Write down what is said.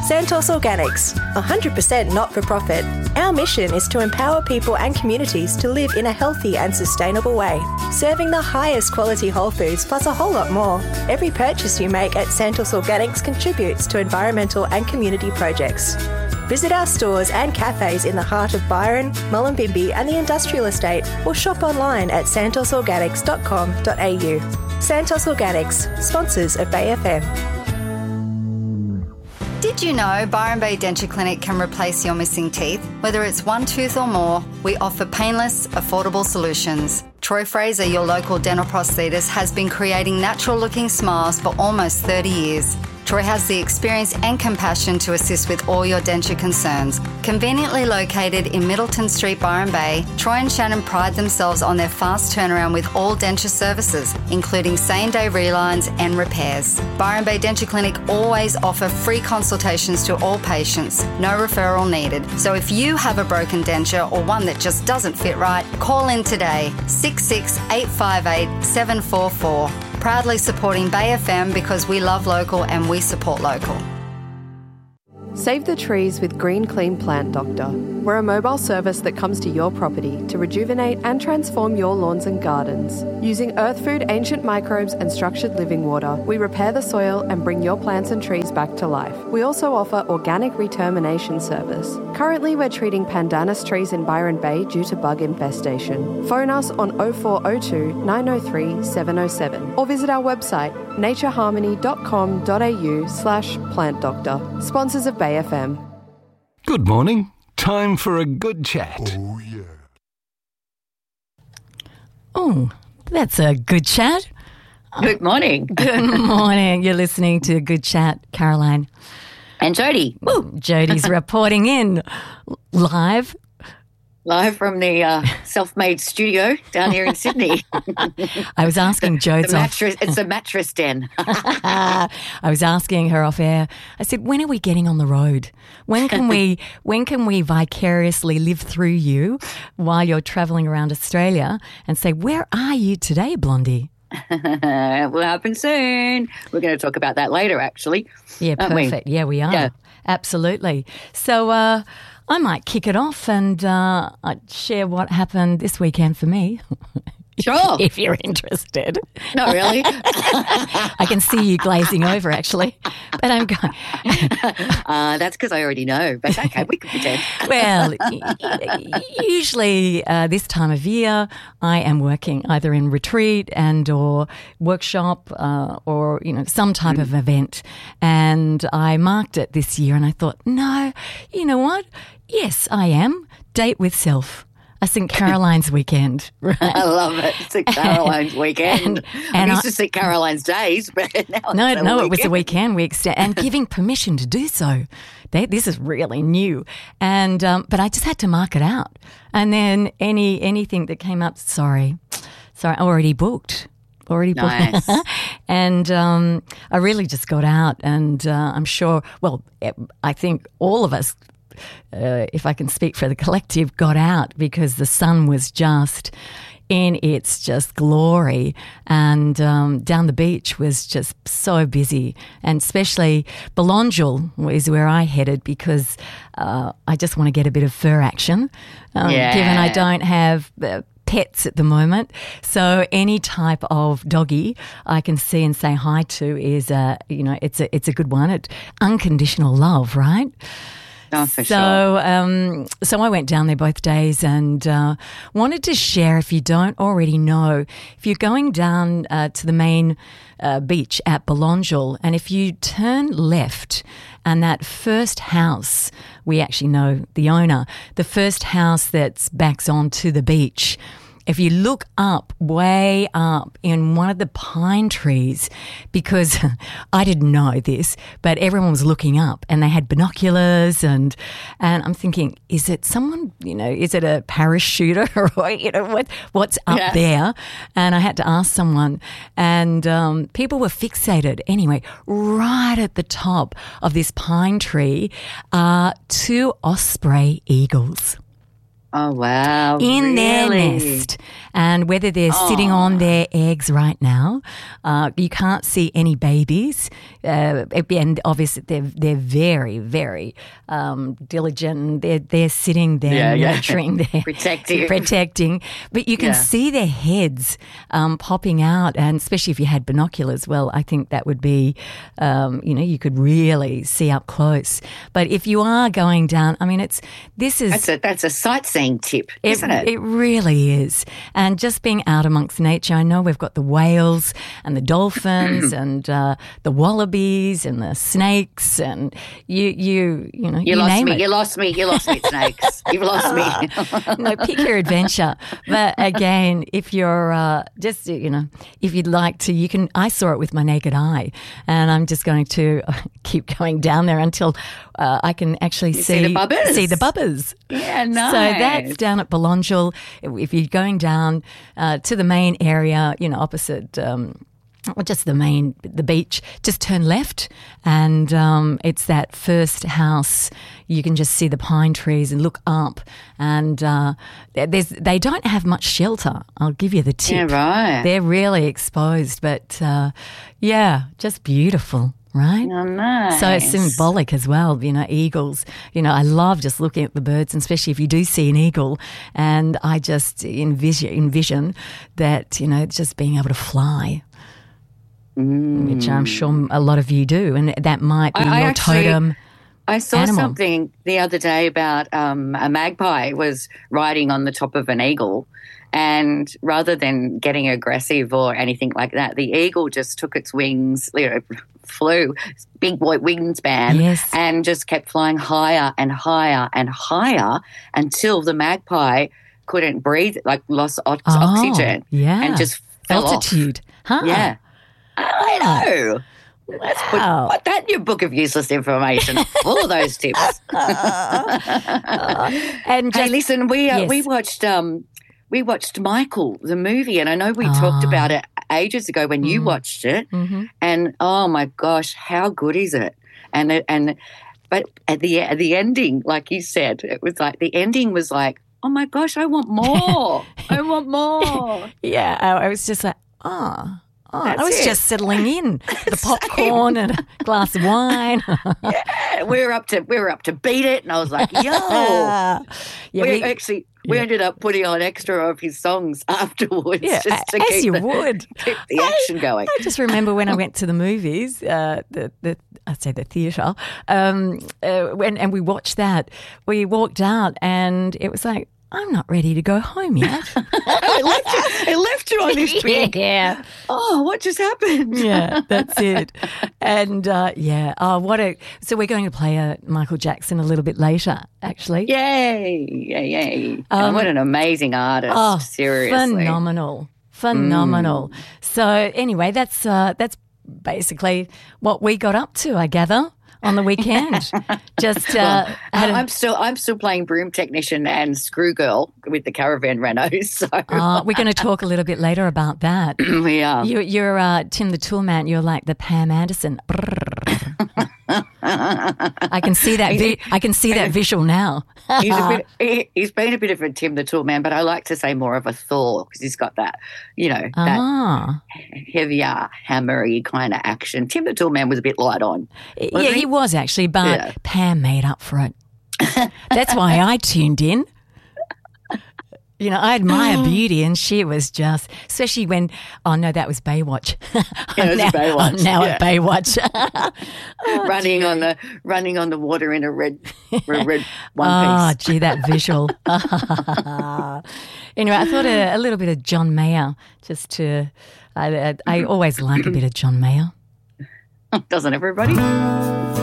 Santos Organics, 100% not-for-profit. Our mission is to empower people and communities to live in a healthy and sustainable way, serving the highest quality whole foods plus a whole lot more. Every purchase you make at Santos Organics contributes to environmental and community projects. Visit our stores and cafes in the heart of Byron, Mullumbimby and the Industrial Estate, or shop online at santosorganics.com.au. Santos Organics, sponsors of Bay FM. Did you know Byron Bay Denture Clinic can replace your missing teeth? Whether it's one tooth or more, we offer painless, affordable solutions. Troy Fraser, your local dental prosthetist, has been creating natural-looking smiles for almost 30 years. Troy has the experience and compassion to assist with all your denture concerns. Conveniently located in Middleton Street, Byron Bay, Troy and Shannon pride themselves on their fast turnaround with all denture services, including same-day relines and repairs. Byron Bay Denture Clinic always offer free consultations to all patients, no referral needed. So if you have a broken denture or one that just doesn't fit right, call in today, 66858 744. Proudly supporting Bay FM because we love local and we support local. Save the trees with Green Clean Plant Doctor. We're a mobile service that comes to your property to rejuvenate and transform your lawns and gardens. Using earth food, ancient microbes and structured living water, we repair the soil and bring your plants and trees back to life. We also offer organic retermination service. Currently, we're treating pandanus trees in Byron Bay due to bug infestation. Phone us on 0402 903 707 or visit our website natureharmony.com.au/plant doctor. Sponsors of Bay FM. Good morning. Time for a good chat. Oh, yeah. Oh, that's a good chat. Good morning. Good morning. You're listening to Good Chat, Caroline. And Jody. Woo. Jody's reporting in live. Live from the self-made studio down here in Sydney. I was asking Jodes It's a mattress den. I was asking her off air. I said, when are we getting on the road? When can we vicariously live through you while you're travelling around Australia and say, where are you today, Blondie? Will happen soon. We're going to talk about that later, actually. Yeah, perfect. Yeah, we are. Yeah. Absolutely. So, I might kick it off and I'd share what happened this weekend for me. Sure. If you're interested. Not really. I can see you glazing over, actually. But I'm going. That's because I already know. But okay, we can pretend. Well, usually this time of year, I am working either in retreat and or workshop or, some type of event. And I marked it this year and I thought, no, you know what? Yes, I am. Date with self. A St. Caroline's weekend. Right? I love it. St. Caroline's weekend. And I used to St. Caroline's days, but now it was a weekend. And giving permission to do so. This is really new. And but I just had to mark it out. And then anything that came up, sorry, already booked. Nice. And I really just got out and I'm sure, I think all of us, if I can speak for the collective, got out because the sun was just in its just glory and down the beach was just so busy, and especially Belongil is where I headed because I just want to get a bit of fur action given I don't have pets at the moment. So any type of doggy I can see and say hi to is it's a good one. It's unconditional love, right? Oh, for sure. So I went down there both days and wanted to share, if you don't already know, if you're going down to the main beach at Belongil, and if you turn left and that first house, we actually know the owner, the first house that backs onto the beach, if you look up, way up in one of the pine trees, because I didn't know this, but everyone was looking up and they had binoculars and I'm thinking, is it someone, is it a parachuter or, what's up there? And I had to ask someone and people were fixated. Anyway, right at the top of this pine tree are two osprey eagles. Oh, wow. In their Really? nest. And whether they're sitting on their eggs right now, you can't see any babies. And obviously they're very, very diligent. They're sitting there nurturing, protecting. But you can see their heads popping out, and especially if you had binoculars, well, I think that would be, you could really see up close. But if you are going down, I mean, that's a sightseeing tip, isn't it? It really is. And just being out amongst nature, I know we've got the whales and the dolphins and the wallabies and the snakes, and you lost name me. it. You lost me at snakes. You've lost me. No, pick your adventure. But again, if you're if you'd like to, you can. I saw it with my naked eye, and I'm just going to keep going down there until I can actually see the bubbers. See the bubbers. Yeah, nice. So that's down at Belongil. If you're going down to the main area, opposite just the beach, just turn left, and it's that first house. You can just see the pine trees and look up, and they don't have much shelter. I'll give you the tip. Yeah, right. They're really exposed, but just beautiful. Right? Oh, nice. So it's symbolic as well, eagles. I love just looking at the birds, and especially if you do see an eagle, and I just envision that, just being able to fly, which I'm sure a lot of you do, and that might be your totem. I saw animal. something the other day about a magpie was riding on the top of an eagle, and rather than getting aggressive or anything like that, the eagle just took its wings, flew, big white wingspan, and just kept flying higher and higher and higher until the magpie couldn't breathe, lost oxygen, and just fell altitude. Off. Huh. Yeah, I know. Let's put that in your book of useless information. Full of those tips. And hey, listen, we watched Michael the movie, and I know we talked about it ages ago when you watched it, and oh my gosh, how good is it? But at the ending, like you said, it was like the ending was like, oh my gosh, I want more. I want more. Yeah, I was just like, I was just settling in the popcorn and a glass of wine. Yeah, we were up to beat it, and I was like, yo. We ended up putting on extra of his songs afterwards, just to keep the action going. I just remember when I went to the movies, I'd say the theatre, and we watched that. We walked out, and it was like, I'm not ready to go home yet. It left you on this big. Yeah. Oh, what just happened? Yeah, that's it. And so we're going to play Michael Jackson a little bit later, actually. Yay. What an amazing artist. Oh, seriously. Phenomenal. So anyway, that's basically what we got up to, I gather, on the weekend. Just I'm still playing broom technician and screw girl with the Caravan Renos. So we're going to talk a little bit later about that. We are. You're Tim the Toolman. You're like the Pam Anderson. I can see that. I can see that visual now. He's been a bit of a Tim the Toolman, but I like to say more of a Thor because he's got that, that heavier, hammery kind of action. Tim the Toolman was a bit light on. Yeah, he was actually, but Pam made up for it. That's why I tuned in. I admire beauty, and she was just, especially when, that was Baywatch. Baywatch. I'm now at Baywatch. running on the water in a red one piece. Oh, gee, that visual. Anyway, I thought a little bit of John Mayer, just to, I always like a bit of John Mayer. Doesn't everybody?